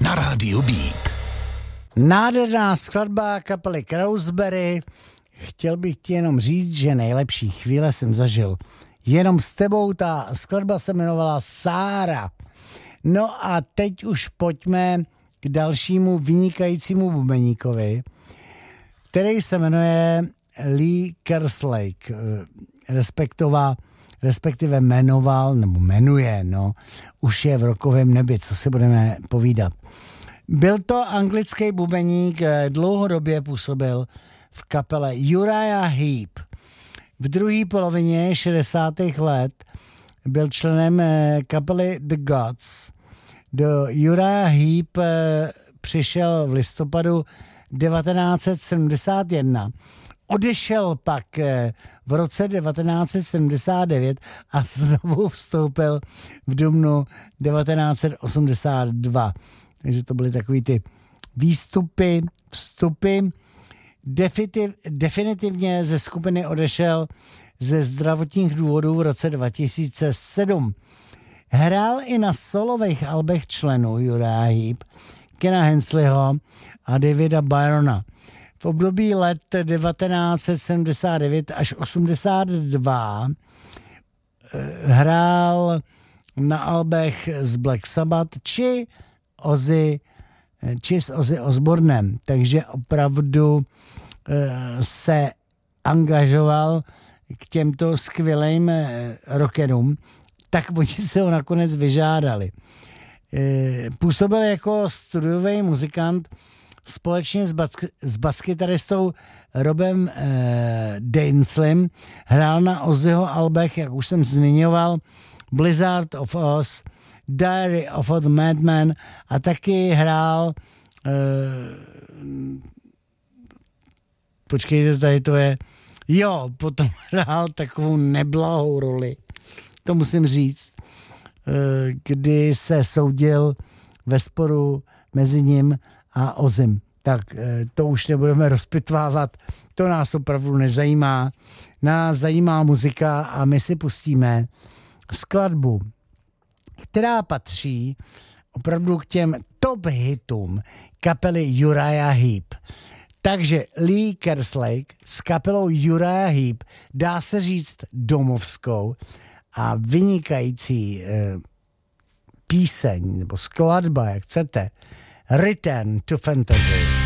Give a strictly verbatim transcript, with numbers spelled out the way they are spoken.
na rádiu Beat. Nádherná skladba kapely Crowsberry. Chtěl bych ti jenom říct, že nejlepší chvíle jsem zažil jenom s tebou. Ta skladba se jmenovala Sára. No a teď už pojďme k dalšímu vynikajícímu bubeníkovi, který se jmenuje Lee Kerslake, respektova, respektive jmenoval, nebo jmenuje, no, už je v rokovém nebi, co si budeme povídat. Byl to anglický bubeník, dlouhodobě působil v kapele Uriah Heep. V druhé polovině šedesátých let byl členem kapely The Gods. Do Uriah Heep přišel v listopadu devatenáct set sedmdesát jedna. Odešel pak v roce devatenáct set sedmdesát devět a znovu vstoupil v dubnu devatenáct set osmdesát dva. Takže to byly takový ty výstupy, vstupy. Definitiv, definitivně ze skupiny odešel ze zdravotních důvodů v roce dva tisíce sedm. Hrál i na solových albech členů Uriah Heep, Kena Hensleyho a Davida Byrona. V období let devatenáct set sedmdesát devět až osmdesát dva hrál na albech z Black Sabbath či Ozzy, či s Ozzy Osbournem, takže opravdu se angažoval k těmto skvělým rockerům, tak oni se ho nakonec vyžádali. Působil jako studiový muzikant společně s, bas- s baskytaristou Robem eh, Dainslem. Hrál na Ozzyho albech, jak už jsem zmiňoval, Blizzard of Oz, Diary of the Madman a taky hrál eh, počkejte, tady to je jo, potom hrál takovou neblahou roli, to musím říct, eh, kdy se soudil ve sporu mezi ním a Ozzym. Tak to už nebudeme rozpitvávat, to nás opravdu nezajímá. Nás zajímá muzika a my si pustíme skladbu, která patří opravdu k těm top hitům kapely Uriah Heep. Takže Lee Kerslake s kapelou Uriah Heep, dá se říct domovskou a vynikající eh, píseň nebo skladba, jak chcete, Return to Fantasy.